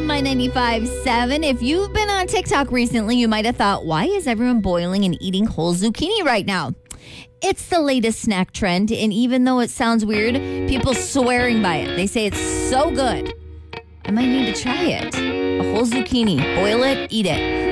My 95.7. If you've been on TikTok recently, you might have thought, why is everyone boiling and eating whole zucchini right now? It's the latest snack trend, and even though it sounds weird, people swearing by it. They say it's so good. I might need to try it. A whole zucchini. Boil it, eat it.